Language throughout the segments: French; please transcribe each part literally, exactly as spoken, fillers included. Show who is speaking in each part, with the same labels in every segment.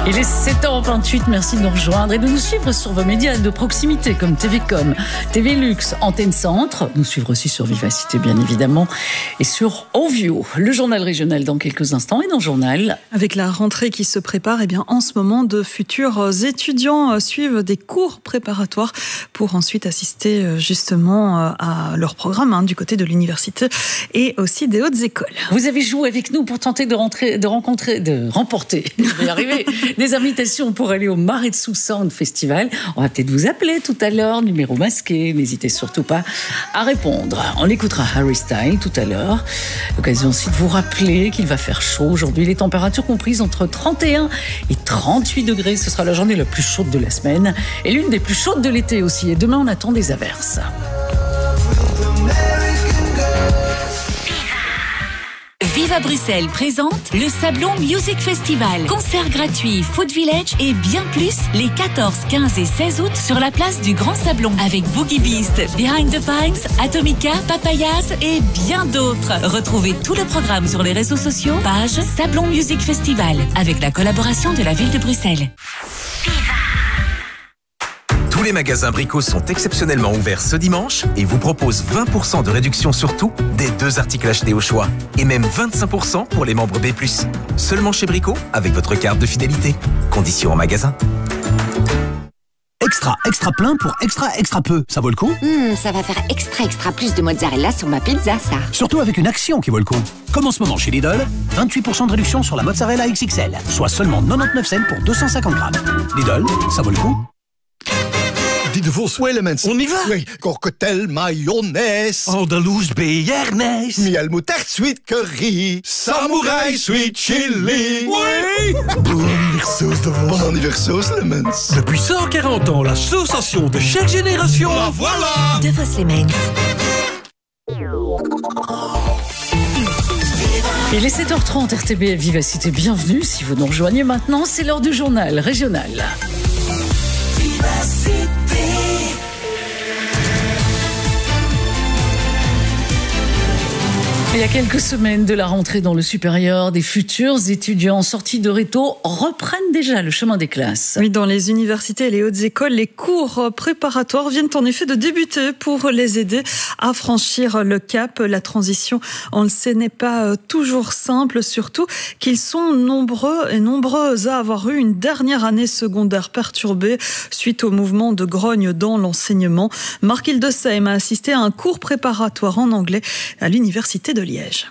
Speaker 1: Il est sept heures vingt-huit, merci de nous rejoindre et de nous suivre sur vos médias de proximité comme T V Com, T V Luxe, Antenne Centre, nous suivre aussi sur Vivacité bien évidemment et sur Ovio. Le journal régional dans quelques instants et dans le journal.
Speaker 2: Avec la rentrée qui se prépare, eh bien, en ce moment, de futurs étudiants suivent des cours préparatoires pour ensuite assister justement à leur programme hein, du côté de l'université et aussi des hautes écoles.
Speaker 1: Vous avez joué avec nous pour tenter de, rentrer, de rencontrer, de remporter, je vais y arriver, des invitations pour aller au Maretsu Sound Festival. On va peut-être vous appeler tout à l'heure, numéro masqué. N'hésitez surtout pas à répondre. On écoutera Harry Styles tout à l'heure. L'occasion aussi de vous rappeler qu'il va faire chaud aujourd'hui. Les températures comprises entre trente et un et trente-huit degrés. Ce sera la journée la plus chaude de la semaine et l'une des plus chaudes de l'été aussi. Et demain, on attend des averses.
Speaker 3: Viva Bruxelles présente le Sablon Music Festival. Concerts gratuits, Food Village et bien plus les quatorze, quinze et seize août sur la place du Grand Sablon avec Boogie Beast, Behind the Pines, Atomica, Papayas et bien d'autres. Retrouvez tout le programme sur les réseaux sociaux, page Sablon Music Festival avec la collaboration de la ville de Bruxelles.
Speaker 4: Tous les magasins Brico sont exceptionnellement ouverts ce dimanche et vous proposent vingt pour cent de réduction sur tout des deux articles achetés au choix. Et même vingt-cinq pour cent pour les membres B plus. Seulement chez Brico avec votre carte de fidélité. Conditions en magasin.
Speaker 5: Extra, extra plein pour extra, extra peu. Ça vaut le coup?
Speaker 6: Mmh, ça va faire extra, extra plus de mozzarella sur ma pizza, ça.
Speaker 5: Surtout avec une action qui vaut le coup. Comme en ce moment chez Lidl, vingt-huit pour cent de réduction sur la mozzarella X X L, soit seulement quatre-vingt-dix-neuf cents pour deux cent cinquante grammes. Lidl, ça vaut le coup.
Speaker 7: Die de Vos Elements.
Speaker 8: On y va?
Speaker 7: Oui, cocktail mayonnaise.
Speaker 8: Andalouse béarnaise.
Speaker 7: Miel moutarde sweet curry. Samouraï sweet chili.
Speaker 8: Oui! Bon anniversaire sauce de Vos.
Speaker 7: Bon anniversaire Elements.
Speaker 8: Depuis cent quarante ans, la sensation de chaque génération.
Speaker 7: La voilà!
Speaker 3: De Vos Elements.
Speaker 1: Il est sept heures trente, R T B F Vivacité, bienvenue. Si vous nous rejoignez maintenant, c'est l'heure du journal régional. Il y a quelques semaines de la rentrée dans le supérieur, des futurs étudiants sortis de réto reprennent déjà le chemin des classes.
Speaker 2: Oui, dans les universités et les hautes écoles, les cours préparatoires viennent en effet de débuter pour les aider à franchir le cap. La transition, on le sait, n'est pas toujours simple, surtout qu'ils sont nombreux et nombreuses à avoir eu une dernière année secondaire perturbée suite au mouvement de grogne dans l'enseignement. Marc Hildesheim a assisté à un cours préparatoire en anglais à l'université de Liège.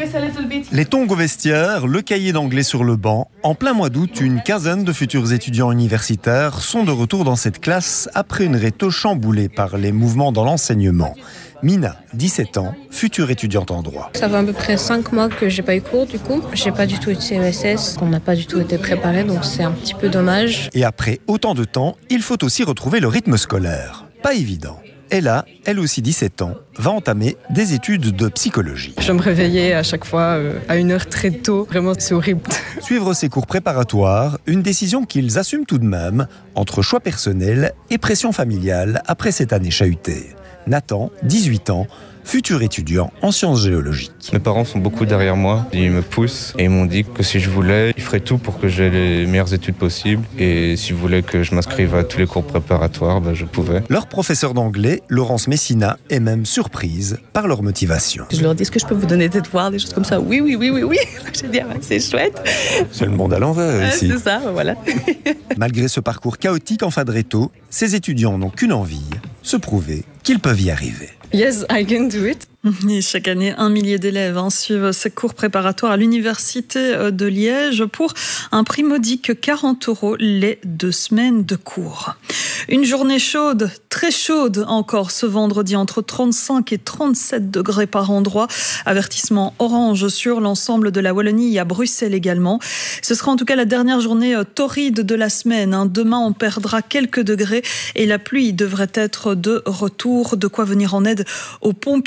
Speaker 9: Les tongs au vestiaire, le cahier d'anglais sur le banc. En plein mois d'août, une quinzaine de futurs étudiants universitaires sont de retour dans cette classe après une réto chamboulée par les mouvements dans l'enseignement. Mina, dix-sept ans, future étudiante en droit.
Speaker 10: Ça fait à peu près cinq mois que j'ai pas eu cours du coup. J'ai pas du tout été E S S, on n'a pas du tout été préparé, donc c'est un petit peu dommage.
Speaker 9: Et après autant de temps, il faut aussi retrouver le rythme scolaire. Pas évident. Ella, elle aussi dix-sept ans, va entamer des études de psychologie.
Speaker 11: Je me réveillais à chaque fois euh, à une heure très tôt. Vraiment, c'est horrible.
Speaker 9: Suivre ces cours préparatoires, une décision qu'ils assument tout de même, entre choix personnel et pression familiale après cette année chahutée. Nathan, dix-huit ans, futur étudiant en sciences géologiques.
Speaker 12: Mes parents sont beaucoup derrière moi, ils me poussent et ils m'ont dit que si je voulais, ils feraient tout pour que j'aie les meilleures études possibles et s'ils voulaient que je m'inscrive à tous les cours préparatoires, ben je pouvais.
Speaker 9: Leur professeur d'anglais, Laurence Messina, est même surprise par leur motivation.
Speaker 11: Je leur dis, est-ce que je peux vous donner des devoirs, des choses comme ça? Oui, oui, oui, oui, oui. J'ai dit, ah, c'est chouette.
Speaker 9: C'est le monde à l'envers
Speaker 11: ah,
Speaker 9: ici.
Speaker 11: C'est ça, voilà.
Speaker 9: Malgré ce parcours chaotique en fin de réto, ces étudiants n'ont qu'une envie, se prouver qu'ils peuvent y arriver.
Speaker 11: Yes, I can do it.
Speaker 2: Et chaque année, un millier d'élèves hein, suivent ces cours préparatoires à l'université de Liège pour un prix modique quarante euros les deux semaines de cours. Une journée chaude, très chaude encore ce vendredi, entre trente-cinq et trente-sept degrés par endroit. Avertissement orange sur l'ensemble de la Wallonie et à Bruxelles également. Ce sera en tout cas la dernière journée torride de la semaine. Hein. Demain, on perdra quelques degrés et la pluie devrait être de retour. De quoi venir en aide aux pompiers.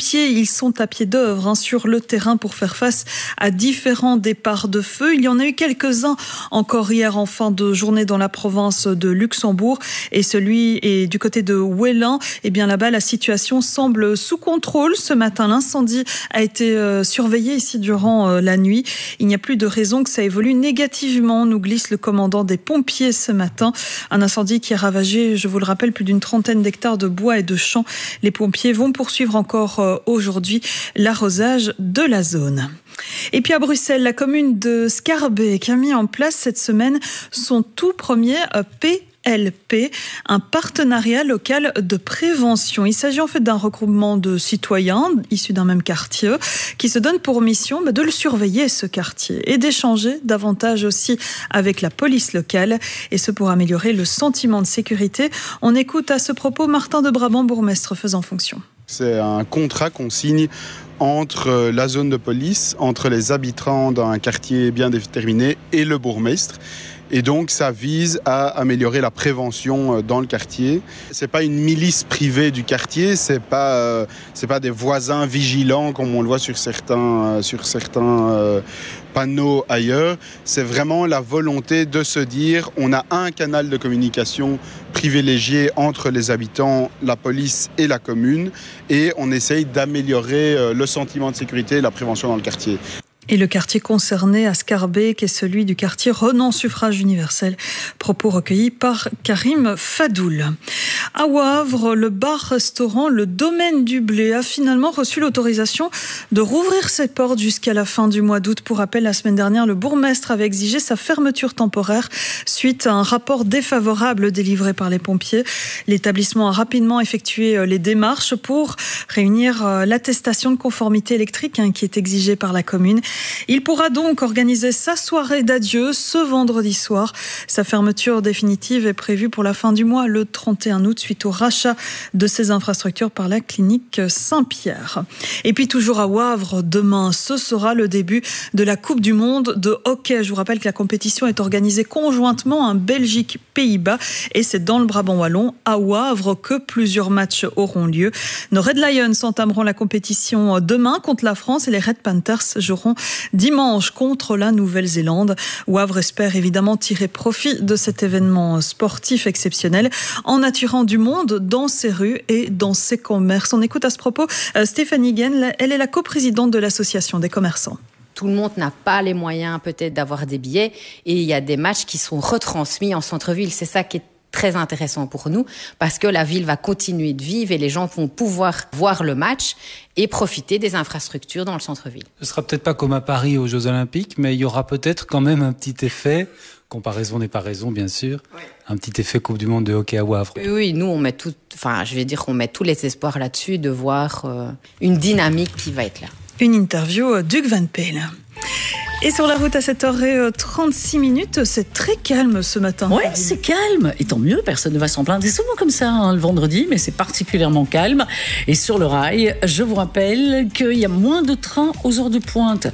Speaker 2: Ils sont à pied d'œuvre hein, sur le terrain pour faire face à différents départs de feu. Il y en a eu quelques-uns encore hier en fin de journée dans la province de Luxembourg et celui est du côté de Wellin. Et bien là-bas, la situation semble sous contrôle. Ce matin, l'incendie a été euh, surveillé ici durant euh, la nuit. Il n'y a plus de raison que ça évolue négativement, nous glisse le commandant des pompiers ce matin. Un incendie qui a ravagé, je vous le rappelle, plus d'une trentaine d'hectares de bois et de champs. Les pompiers vont poursuivre encore euh, aujourd'hui l'arrosage de la zone. Et puis à Bruxelles, la commune de Scarbeck qui a mis en place cette semaine son tout premier P L P, un partenariat local de prévention. Il s'agit en fait d'un regroupement de citoyens issus d'un même quartier qui se donnent pour mission de le surveiller, ce quartier, et d'échanger davantage aussi avec la police locale, et ce pour améliorer le sentiment de sécurité. On écoute à ce propos Martin de Brabant, bourgmestre faisant fonction.
Speaker 13: C'est un contrat qu'on signe entre la zone de police, entre les habitants d'un quartier bien déterminé et le bourgmestre. Et donc, ça vise à améliorer la prévention dans le quartier. C'est pas une milice privée du quartier, c'est pas, euh, c'est pas des voisins vigilants comme on le voit sur certains, euh, sur certains euh, panneaux ailleurs. C'est vraiment la volonté de se dire, on a un canal de communication privilégié entre les habitants, la police et la commune, et on essaye d'améliorer euh, le sentiment de sécurité et la prévention dans le quartier.
Speaker 2: Et le quartier concerné à Scarbeck est celui du quartier Renan Suffrage Universel. Propos recueillis par Karim Fadoul. À Wavre, le bar-restaurant Le Domaine du Blé a finalement reçu l'autorisation de rouvrir ses portes jusqu'à la fin du mois d'août. Pour rappel, la semaine dernière, le bourgmestre avait exigé sa fermeture temporaire suite à un rapport défavorable délivré par les pompiers. L'établissement a rapidement effectué les démarches pour réunir l'attestation de conformité électrique hein, qui est exigée par la commune. Il pourra donc organiser sa soirée d'adieu ce vendredi soir. Sa fermeture définitive est prévue pour la fin du mois, le trente et un août, suite au rachat de ces infrastructures par la clinique Saint-Pierre. Et puis toujours à Wavre, demain, ce sera le début de la Coupe du Monde de hockey. Je vous rappelle que la compétition est organisée conjointement en Belgique-Pays-Bas et c'est dans le Brabant wallon, à Wavre, que plusieurs matchs auront lieu. Nos Red Lions entameront la compétition demain contre la France et les Red Panthers joueront dimanche contre la Nouvelle-Zélande. Wavre espère évidemment tirer profit de cet événement sportif exceptionnel en attirant du monde dans ses rues et dans ses commerces. On écoute à ce propos Stéphanie Guen, elle est la coprésidente de l'association des commerçants.
Speaker 14: Tout le monde n'a pas les moyens peut-être d'avoir des billets et il y a des matchs qui sont retransmis en centre-ville. C'est ça qui est très intéressant pour nous parce que la ville va continuer de vivre et les gens vont pouvoir voir le match et profiter des infrastructures dans le centre-ville.
Speaker 15: Ce sera peut-être pas comme à Paris aux Jeux Olympiques, mais il y aura peut-être quand même un petit effet, comparaison n'est pas raison bien sûr, ouais. Un petit effet Coupe du Monde de hockey à Wavre.
Speaker 14: Oui, oui, nous on met tout, enfin je vais dire qu'on met tous les espoirs là-dessus de voir euh, une dynamique qui va être là.
Speaker 2: Une interview d'Hugues Van Peel. Et sur la route à sept heures trente-six minutes, c'est très calme ce matin.
Speaker 1: Oui, c'est calme. Et tant mieux, personne ne va s'en plaindre. C'est souvent comme ça hein, le vendredi, mais c'est particulièrement calme. Et sur le rail, je vous rappelle qu'il y a moins de trains aux heures de pointe.